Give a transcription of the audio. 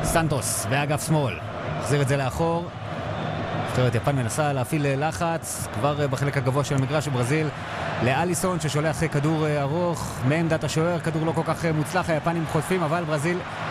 סנטוס באגף שמאל, מחזיר את זה לאחור. נבחרת יפן מנסה להפעיל לחץ כבר בחלק הגבוה של המגרש של ברזיל לאליסון ששולח כדור ארוך מעמדת השוער, כדור לא כל כך מוצלח, היפנים חוטפים אבל ברזיל